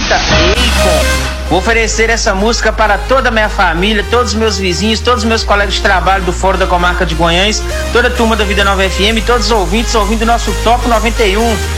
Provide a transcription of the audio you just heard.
banda Akon. Vou oferecer essa música para toda a minha família, todos os meus vizinhos, todos os meus colegas de trabalho do Fórum da Comarca de Guanhães, toda a turma da Vida Nova FM, todos os ouvintes ouvindo o nosso Top 91.